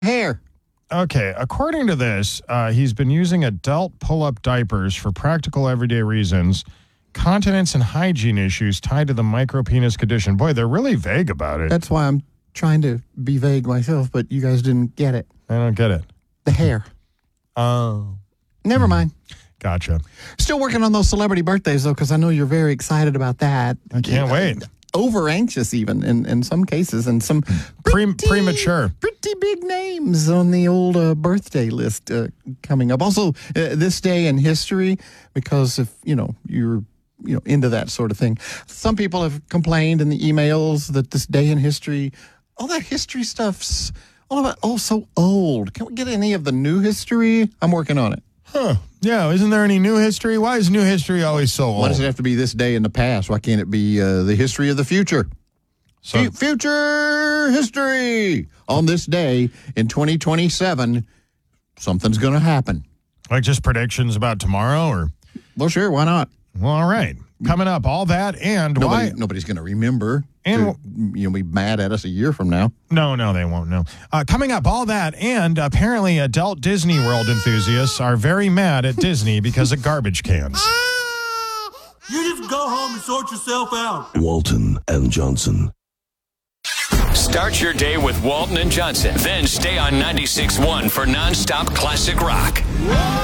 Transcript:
Hair. Okay, according to this, he's been using adult pull-up diapers for practical everyday reasons, continence and hygiene issues tied to the micropenis condition. Boy, they're really vague about it. That's why I'm trying to be vague myself, but you guys didn't get it. I don't get it. The hair. Oh. Never mind. Gotcha. Still working on those celebrity birthdays, though, because I know you're very excited about that. I can't wait. Over anxious, even in some cases, and some premature. Pretty big names on the old birthday list coming up. Also, this day in history, because if you're into that sort of thing, some people have complained in the emails that this day in history, all that history stuff's so old. Can we get any of the new history? I'm working on it. Huh. Yeah, isn't there any new history? Why is new history always so old? Why does it have to be this day in the past? Why can't it be the history of the future? So, future history! On this day in 2027, something's going to happen. like just predictions about tomorrow? Or Well, sure, why not? Well, all right. Coming up, all that and why... Nobody's going to remember. And be mad at us a year from now. No, they won't. No. Coming up, all that and apparently adult Disney World enthusiasts are very mad at Disney because of garbage cans. You just go home and sort yourself out. Walton and Johnson. Start your day with Walton and Johnson. Then stay on 96.1 for nonstop classic rock.